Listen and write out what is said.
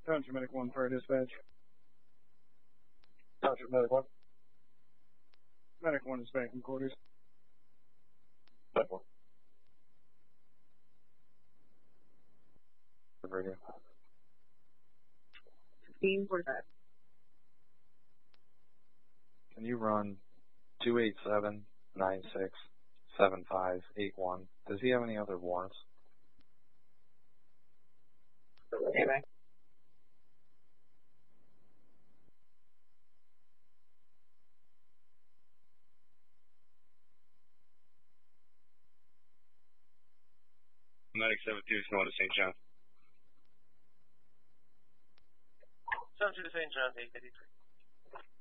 Township Medic 1 for dispatch. Township Medic 1. Medic 1 is back in quarters. Medic 1. Radio. 1545. Can you run 287-96-7581? Does he have any other warrants? Okay, bye. Medic 72 is going to St. John. 72 to St. John's, 853.